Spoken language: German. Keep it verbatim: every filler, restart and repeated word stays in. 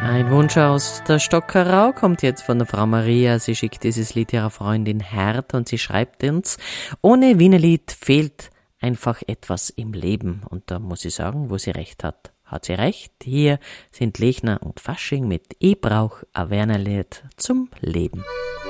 Ein Wunsch aus der Stockerau kommt jetzt von der Frau Maria. Sie schickt dieses Lied ihrer Freundin Hertha und sie schreibt uns, ohne Wienerlied fehlt einfach etwas im Leben. Und da muss ich sagen, wo sie recht hat, hat sie recht. Hier sind Lechner und Fasching mit Ich brauch a Wernerlied zum Leben.